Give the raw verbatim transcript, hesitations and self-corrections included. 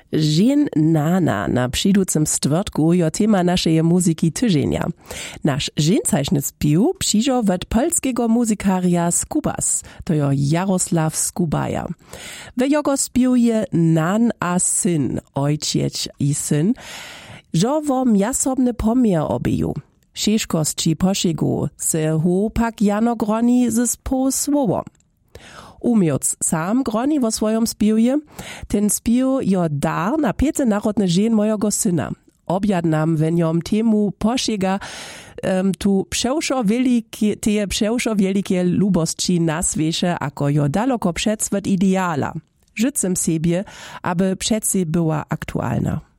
Žen Nana na přidúcem stvrtku jo tema našeje muzyki tyženia. Naš žencajšny spiw přižo wet polskiego muzikaria Skubas, to jo Jaroslav Skubaja. We jego spiwje Nan a syn, ojciec i syn, žo wom jasobny pomier obiju. Šeškosći pošegu se ho pak jano groni z po słowo. Umiec sam groni wo swojom spiwje, ten spiw jo dar na pece narodne žen mojego syna. Objad nam wenjom temu pošega um, tu přewšo velike, teje přewšo velike lubosći nasveše, ako jo daleko předsvet ideala. Życem siebie, aby przed była aktualna.